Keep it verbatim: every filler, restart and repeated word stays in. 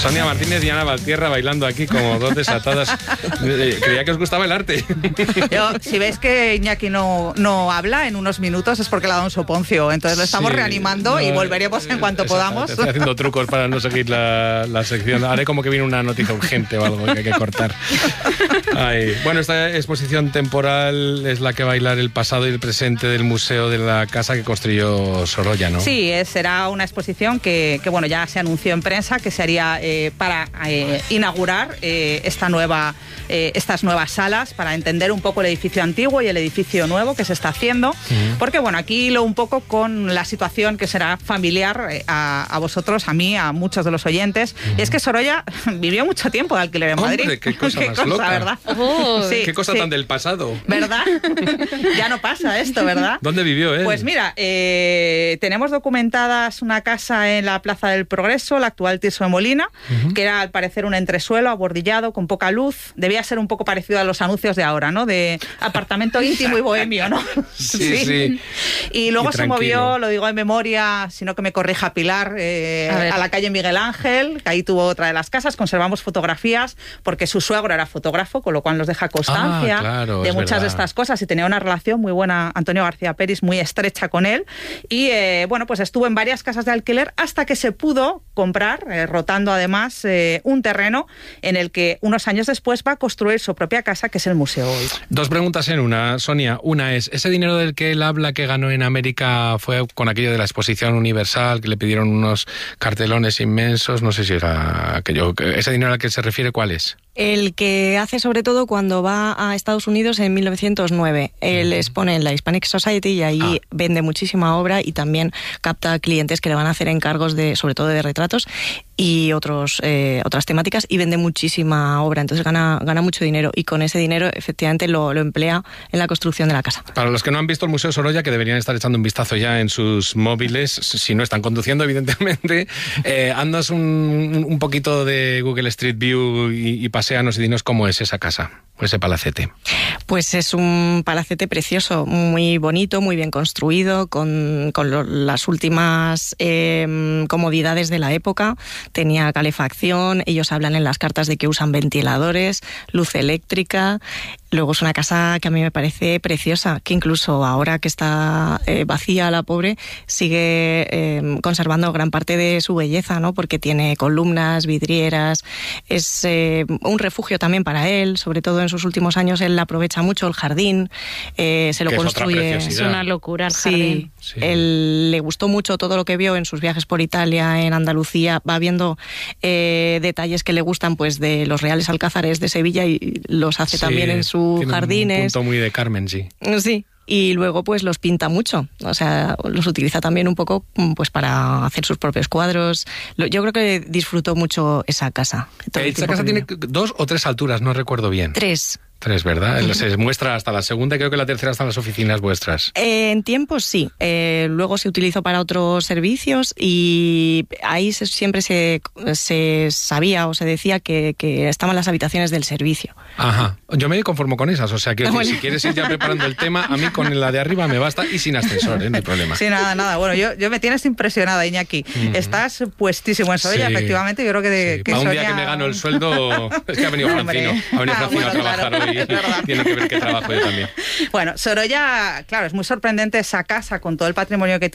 Sonia Martínez y Ana Valtierra bailando aquí como dos desatadas. Creía que os gustaba el arte. Yo, si veis que Iñaki no, no habla en unos minutos es porque le ha dado un soponcio. Entonces lo estamos sí, reanimando no, y volveremos en cuanto podamos. Estoy haciendo trucos para no seguir la, la sección. Haré como que viene una noticia urgente o algo que hay que cortar. Ay. Bueno, esta exposición temporal es la que va a bailar el pasado y el presente del museo de la casa que construyó Sorolla, ¿no? Sí, es, será una exposición que, que bueno, ya se anunció en prensa que se haría eh, para eh, inaugurar eh, esta nueva, eh, estas nuevas salas, para entender un poco el edificio antiguo y el edificio nuevo que se está haciendo. Uh-huh. Porque bueno, aquí lo un poco con la situación que será familiar eh, a, a vosotros, a mí, a muchos de los oyentes. Uh-huh. Es que Sorolla vivió mucho tiempo de alquiler en Madrid. Hombre, qué cosa qué más cosa, loca. ¿verdad? Oh, sí, qué cosa sí. tan del pasado. ¿Verdad? Ya no pasa esto, ¿verdad? ¿Dónde vivió él? Pues mira, eh, tenemos documentadas una casa en la Plaza del Progreso, la actual Tirso de Molina, uh-huh. que era al parecer un entresuelo abordillado con poca luz. Debía ser un poco parecido a los anuncios de ahora, ¿no? De apartamento íntimo y bohemio, ¿no? Sí, sí. sí. Y luego y se movió, lo digo en memoria, sino que me corrija Pilar, eh, a, a la calle Miguel Ángel, que ahí tuvo otra de las casas. Conservamos fotografías porque su suegro era fotógrafo, con lo cual nos deja constancia ah, claro, de muchas verdad. de estas cosas, y tenía una relación muy buena, Antonio García Peris, muy estrecha con él. Y eh, bueno, pues estuvo en varias casas de alquiler hasta que se pudo comprar, eh, rotando además, eh, un terreno en el que unos años después va a construir su propia casa, que es el museo hoy. Dos preguntas en una, Sonia. Una es, ¿ese dinero del que él habla que ganó en América fue con aquello de la Exposición Universal, que le pidieron unos cartelones inmensos? No sé si era aquello. ¿Ese dinero al que se refiere cuál es? El que hace sobre todo cuando va a Estados Unidos en mil novecientos nueve. Él expone en la Hispanic Society y ahí ah. vende muchísima obra y también capta clientes que le van a hacer encargos de, sobre todo de retratos y otros eh, otras temáticas, y vende muchísima obra, entonces gana gana mucho dinero, y con ese dinero efectivamente lo, lo emplea en la construcción de la casa. Para los que no han visto el Museo Sorolla, que deberían estar echando un vistazo ya en sus móviles, si no están conduciendo evidentemente, eh, andas un, un poquito de Google Street View y, y paséanos y dinos cómo es esa casa, ese palacete. Pues es un palacete precioso, muy bonito, muy bien construido, con, con lo, las últimas eh, comodidades de la época. Tenía calefacción, ellos hablan en las cartas de que usan ventiladores, luz eléctrica. Luego es una casa que a mí me parece preciosa, que incluso ahora que está eh, vacía la pobre, sigue eh, conservando gran parte de su belleza, ¿no? Porque tiene columnas, vidrieras, es eh, un refugio también para él, sobre todo en sus últimos años él aprovecha mucho el jardín, eh, se lo que construye. Es, es una locura el sí, jardín. Sí. Él le gustó mucho todo lo que vio en sus viajes por Italia, en Andalucía, va viendo eh, detalles que le gustan, pues de los Reales Alcázares de Sevilla, y los hace sí, también en sus jardines. Un punto muy de Carmen, sí. Sí. Y luego pues los pinta mucho, o sea, los utiliza también un poco pues para hacer sus propios cuadros. Yo creo que disfrutó mucho esa casa. Esa casa tiene dos o tres alturas, no recuerdo bien. Tres. Tres, ¿verdad? Uh-huh. Se muestra hasta la segunda y creo que la tercera están las oficinas vuestras. Eh, en tiempos sí. Eh, luego se utilizó para otros servicios y ahí se, siempre se, se sabía o se decía que, que estaban las habitaciones del servicio. Ajá. Yo me conformo con esas, o sea que no, bueno. si quieres ir ya preparando el tema, a mí con la de arriba me basta y sin ascensor, ¿eh? No hay problema. Sí, nada, nada. Bueno, yo, yo me tienes impresionada, Iñaki. Uh-huh. Estás puestísimo en Sorolla, sí. efectivamente. Yo creo que, de, sí. que Para un Sonia... día que me gano el sueldo, es que ha venido Francino. Ha venido ah, Francino bueno, a trabajar claro. hoy. Tiene que ver que trabajo yo también. Bueno, Sorolla, claro, es muy sorprendente esa casa con todo el patrimonio que tiene.